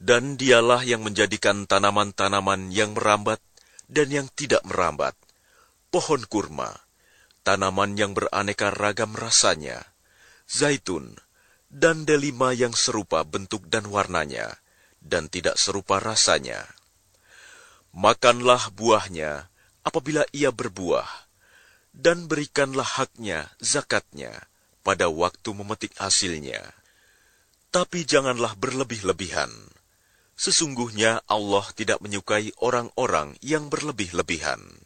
Dan dialah yang menjadikan tanaman-tanaman yang merambat dan yang tidak merambat, pohon kurma, tanaman yang beraneka ragam rasanya, zaitun, dan delima yang serupa bentuk dan warnanya, dan tidak serupa rasanya. Makanlah buahnya apabila ia berbuah, dan berikanlah haknya, zakatnya, pada waktu memetik hasilnya. Tapi janganlah berlebih-lebihan. Sesungguhnya Allah tidak menyukai orang-orang yang berlebih-lebihan.